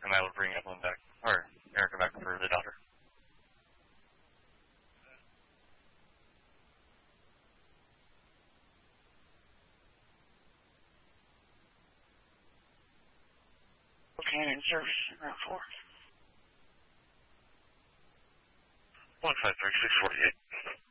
and I will bring Evelyn back, or Erica back for the daughter. Okay, in service, route 4. 153-648.